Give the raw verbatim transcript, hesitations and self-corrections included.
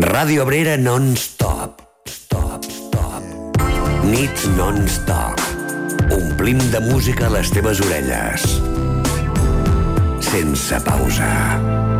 Ràdio Abrera non-stop. Stop, stop. Nits non-stop. Omplim de música les teves orelles. Sense pausa.